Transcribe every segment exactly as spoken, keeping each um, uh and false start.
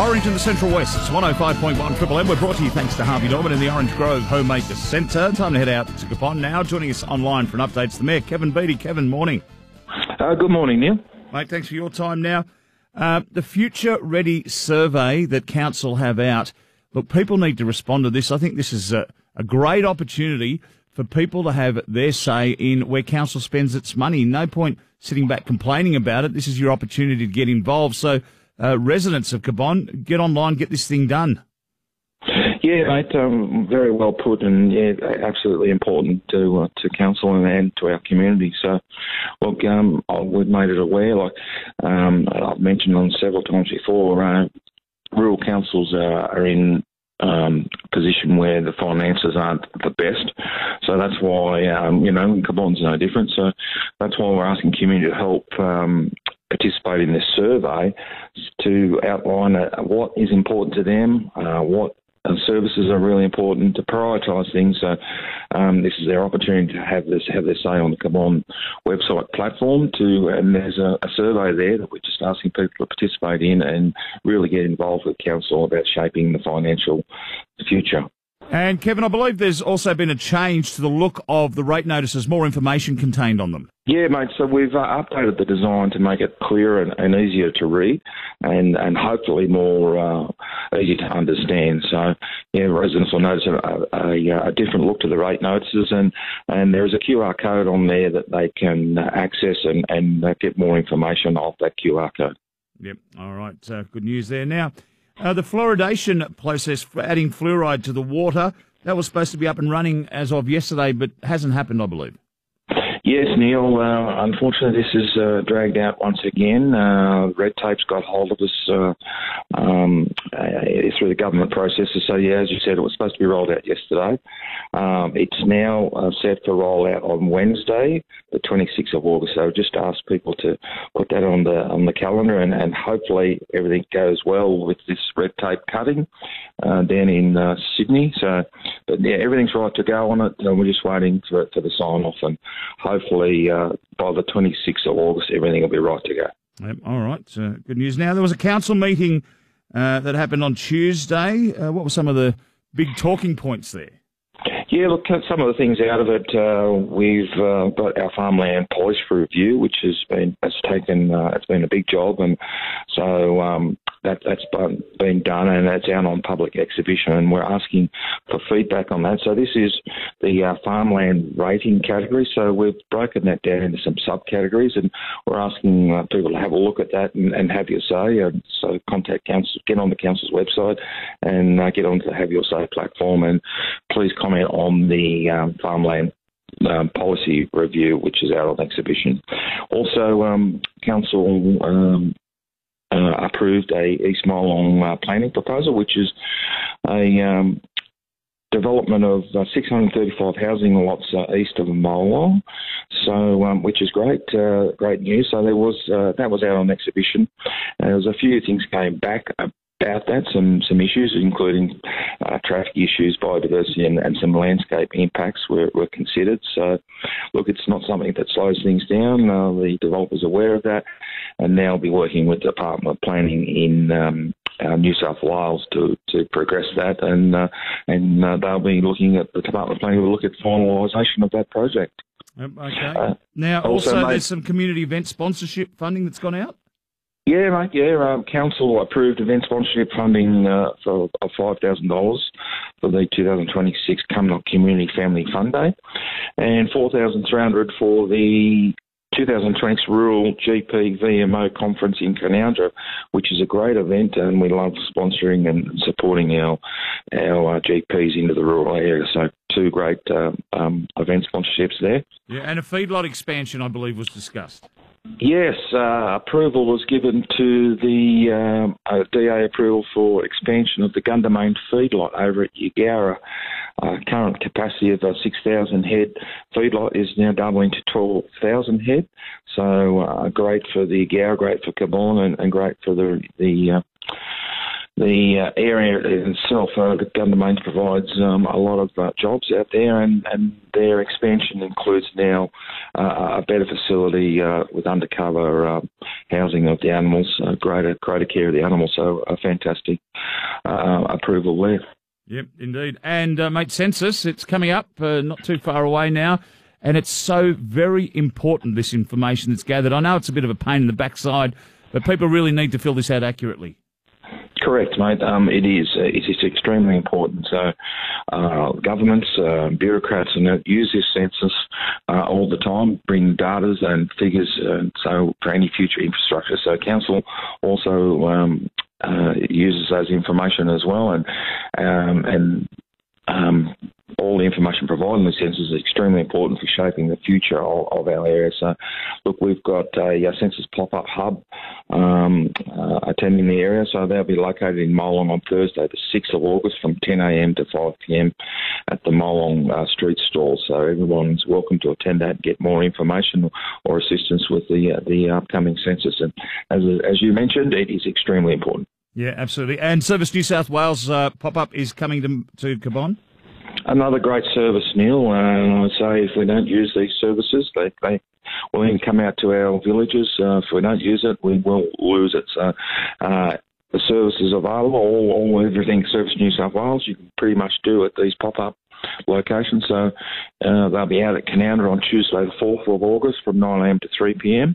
Orange in the Central West. It's one oh five point one Triple M. We're brought to you thanks to Harvey Norman in the Orange Grove Homemaker Centre. Time to head out to Capon now. Joining us online for an update is the Mayor, Kevin Beattie. Kevin, morning. Uh, good morning, Neil. Mate, thanks for your time now. Uh, the Future Ready survey that Council have out, look, people need to respond to this. I think this is a, a great opportunity for people to have their say in where Council spends its money. No point sitting back complaining about it. This is your opportunity to get involved. So, uh, residents of Cabon, get online, get this thing done. Yeah, mate, um, very well put, and yeah, absolutely important to uh, to council and, and to our community. So, look, um, we've made it aware. Like um, I've mentioned on several times before, uh, rural councils are, are in um, position where the finances aren't the best. So that's why um, you know Cabon's no different. So that's why we're asking community to help. Um, participate in this survey to outline uh, what is important to them, uh, what uh, services are really important, to prioritise things. So um, this is their opportunity to have this have their say on the Cabon website platform. To and there's a, a survey there that we're just asking people to participate in and really get involved with council about shaping the financial future. And Kevin, I believe there's also been a change to the look of the rate notices, more information contained on them. Yeah, mate, so we've uh, updated the design to make it clearer and, and easier to read and, and hopefully more uh, easy to understand. So, yeah, residents will notice a, a, a different look to the rate notices, and, and there is a Q R code on there that they can uh, access and, and uh, get more information off that Q R code. Yep, all right, uh, good news there. Now, Uh, the fluoridation process for adding fluoride to the water, that was supposed to be up and running as of yesterday, but hasn't happened, I believe. Yes, Neil. Uh, unfortunately, this is uh, dragged out once again. Uh, red tape's got hold of us uh, um, uh, through the government processes. So, yeah, as you said, it was supposed to be rolled out yesterday. Um, it's now uh, set for rollout on Wednesday, the twenty-sixth of August. So, just ask people to put that on the on the calendar, and, and hopefully everything goes well with this red tape cutting uh, down in uh, Sydney. So, but yeah, everything's right to go on it. And we're just waiting for for the sign off, and hopefully uh, by the twenty-sixth of August, everything will be right to go. Yep, all right, uh, good news. Now, there was a council meeting uh, that happened on Tuesday. Uh, what were some of the big talking points there? Yeah, look, some of the things out of it, uh, we've uh, got our farmland policy review, which has been has taken uh, it's been a big job, and so um, that that's been done, and that's out on public exhibition, and we're asking for feedback on that. So this is the uh, farmland rating category. So we've broken that down into some subcategories, and we're asking uh, people to have a look at that and, and have your say. And so contact council, get on the council's website, and uh, get on to the Have Your Say platform, and please comment on the um, farmland um, policy review, which is out on exhibition. Also, um, council um, uh, approved a East Molong uh, planning proposal, which is a um, development of uh, six hundred thirty-five housing lots uh, east of Molong, so um, which is great, uh, great news. So there was uh, that was out on exhibition. And there was a few things came back about that, some some issues, including uh, traffic issues, biodiversity, and, and some landscape impacts were, were considered. So, look, it's not something that slows things down. Uh, the developer's aware of that, and now will be working with the Department of Planning in um, uh, New South Wales to, to progress that, and uh, and uh, they'll be looking at the Department of Planning will look at finalisation of that project. Yep, okay. Uh, now, also, also mate, there's some community event sponsorship funding that's gone out. Yeah, mate, yeah. Um, council approved event sponsorship funding uh, for of five thousand dollars for the two thousand twenty-six Cumnock Community Family Fun Day, and four thousand three hundred dollars for the two thousand twenty-six Rural G P V M O Conference in Canowindra, which is a great event, and we love sponsoring and supporting our our uh, G Ps into the rural area. So two great uh, um, event sponsorships there. Yeah, and a feedlot expansion, I believe, was discussed. Yes, uh, approval was given to the um, uh, D A approval for expansion of the Gundamain feedlot over at Yagara. Uh, current capacity of a six thousand head feedlot is now doubling to twelve thousand head. So uh, great for the Yagara, great for Cabon, and, and great for the the uh, the uh, area itself, uh, Gundamains provides um, a lot of uh, jobs out there, and, and their expansion includes now uh, a better facility uh, with undercover uh, housing of the animals, uh, greater greater care of the animals. So a fantastic uh, approval there. Yep, indeed. And, uh, mate, census, it's coming up uh, not too far away now, and it's so very important, this information that's gathered. I know it's a bit of a pain in the backside, but people really need to fill this out accurately. Correct, mate. Um, it is. Uh, it is extremely important. So, uh, governments, uh, bureaucrats, and that use this census uh, all the time, bring data and figures, uh, so for any future infrastructure. So, council also um, uh, uses those information as well, and um, and um, all the information provided in the census is extremely important for shaping the future of, of our area. So, look, we've got a, a census pop-up hub um, uh, attending the area. So they'll be located in Molong on Thursday, the sixth of August, from ten a.m. to five p.m. at the Molong uh, street stall. So everyone's welcome to attend that, get more information or assistance with the uh, the upcoming census. And as as you mentioned, it is extremely important. Yeah, absolutely. And Service New South Wales uh, pop-up is coming to, to Cabon? Another great service, Neil. Uh, and I'd say if we don't use these services, they, they will then come out to our villages. Uh, if we don't use it, we will lose it. So uh, the service is available, all, all everything Service New South Wales, you can pretty much do at these pop-up locations. So uh, they'll be out at Canowindra on Tuesday the fourth of August from nine a.m. to three p.m.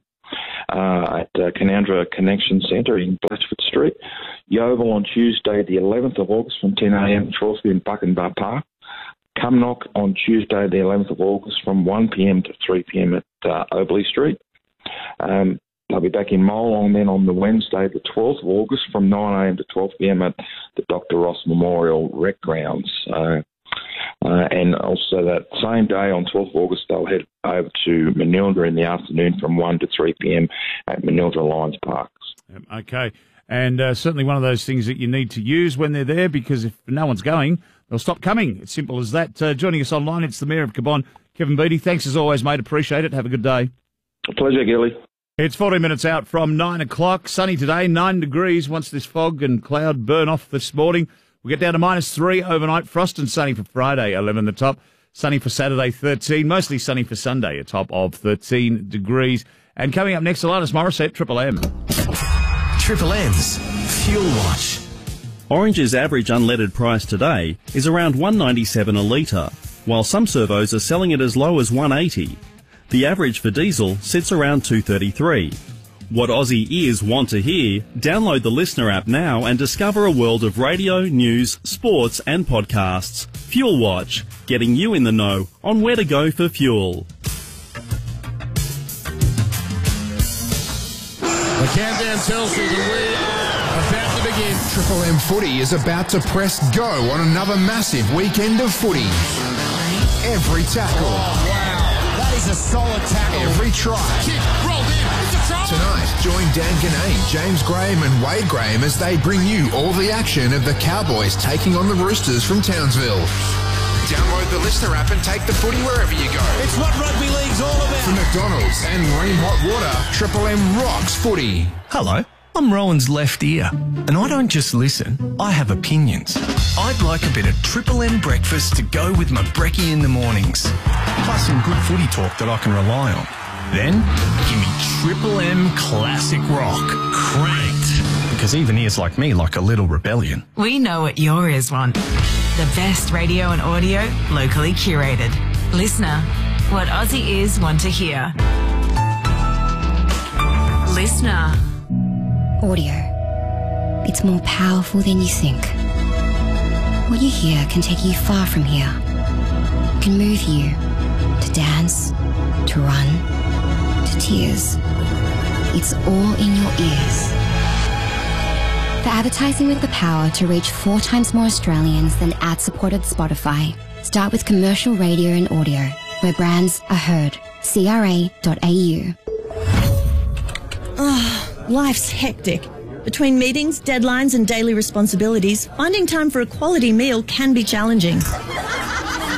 Uh, at uh, Canowindra Connection Centre in Blatchford Street. Yeovil on Tuesday the eleventh of August from ten a.m. to twelve p.m. in Buckenbar Park. Cumnock on Tuesday the eleventh of August from one p.m. to three p.m. at uh, Oberley Street. Um, they'll be back in Molong then on the Wednesday the twelfth of August from nine a.m. to twelve p.m. at the Doctor Ross Memorial Rec Grounds. Uh, uh, and also that same day on twelfth of August they'll head over to Manildra in the afternoon from one to three p.m. at Manildra Lions Parks. Okay. And uh, certainly one of those things that you need to use when they're there, because if no one's going, they'll stop coming. It's simple as that. Uh, joining us online, it's the Mayor of Cabon, Kevin Beattie. Thanks as always, mate. Appreciate it. Have a good day. A pleasure, Gilly. It's fourteen minutes out from nine o'clock. Sunny today, nine degrees. Once this fog and cloud burn off this morning, we'll get down to minus three overnight. Frost and sunny for Friday, eleven the top. Sunny for Saturday, thirteen. Mostly sunny for Sunday, a top of thirteen degrees. And coming up next, Alanis Morissette, Triple M. Triple M's Fuel Watch. Orange's average unleaded price today is around one ninety-seven a litre, while some servos are selling it as low as one eighty. The average for diesel sits around two thirty-three. What Aussie ears want to hear? Download the Listener app now and discover a world of radio, news, sports and podcasts. Fuel Watch, getting you in the know on where to go for fuel. The countdown tells you that we are about to begin. Triple M Footy is about to press go on another massive weekend of footy. Every tackle. Oh, wow. That is a solid tackle. Every try. Kick, rolled in. It's a try. Tonight, join Dan Ganane, James Graham and Wade Graham as they bring you all the action of the Cowboys taking on the Roosters from Townsville. Download the Listener app and take the footy wherever you go. It's what rugby league's all about. From McDonald's and Green Hot Water, Triple M rocks footy. Hello, I'm Rowan's left ear, and I don't just listen, I have opinions. I'd like a bit of Triple M breakfast to go with my brekkie in the mornings, plus some good footy talk that I can rely on. Then, give me Triple M Classic Rock, cranked, because even ears like me like a little rebellion. We know what your ears want. The best radio and audio, locally curated. Listener, what Aussie ears want to hear. Listener. Audio. It's more powerful than you think. What you hear can take you far from here. It can move you to dance, to run, to tears. It's all in your ears. For advertising with the power to reach four times more Australians than ad-supported Spotify, start with commercial radio and audio, where brands are heard. C R A dot A U. Oh, life's hectic. Between meetings, deadlines and daily responsibilities, finding time for a quality meal can be challenging.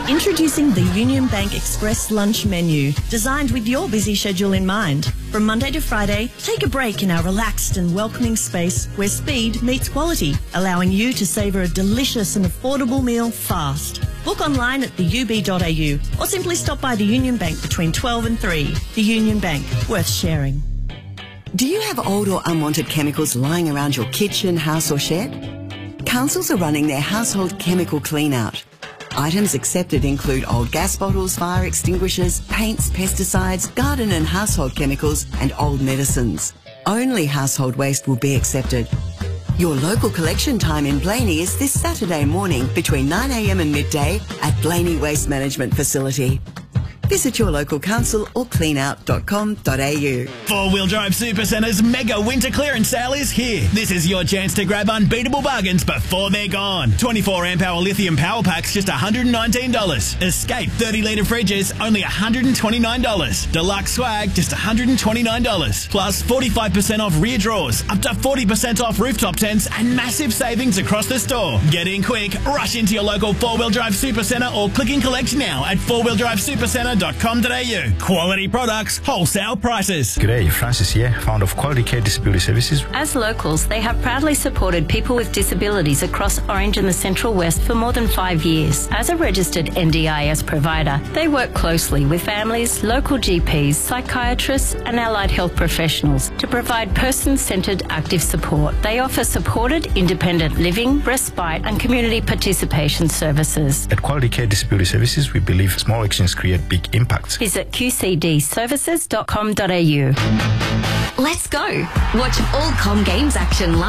Introducing the Union Bank Express Lunch Menu, designed with your busy schedule in mind. From Monday to Friday, take a break in our relaxed and welcoming space where speed meets quality, allowing you to savour a delicious and affordable meal fast. Book online at the u b dot a u or simply stop by the Union Bank between twelve and three. The Union Bank, worth sharing. Do you have old or unwanted chemicals lying around your kitchen, house or shed? Councils are running their household chemical clean-out. Items accepted include old gas bottles, fire extinguishers, paints, pesticides, garden and household chemicals, and old medicines. Only household waste will be accepted. Your local collection time in Blaney is this Saturday morning between nine a m and midday at Blaney Waste Management Facility. Visit your local council or clean out dot com dot a u. Four-Wheel Drive Supercenter's mega winter clearance sale is here. This is your chance to grab unbeatable bargains before they're gone. twenty-four amp hour lithium power packs just one hundred nineteen dollars. Escape thirty litre fridges only one hundred twenty-nine dollars. Deluxe swag just one hundred twenty-nine dollars. Plus forty-five percent off rear drawers, up to forty percent off rooftop tents and massive savings across the store. Get in quick, rush into your local Four-Wheel Drive Supercenter or click and collect now at four wheel drive supercenter dot com dot a u. Quality products, wholesale prices. G'day, Francis here, founder of Quality Care Disability Services. As locals, they have proudly supported people with disabilities across Orange and the Central West for more than five years. As a registered N D I S provider, they work closely with families, local G Ps, psychiatrists and allied health professionals to provide person-centred active support. They offer supported independent living, respite and community participation services. At Quality Care Disability Services, we believe small actions create big impacts. Visit q c d services dot com dot a u. Let's go. Watch all Com Games action live.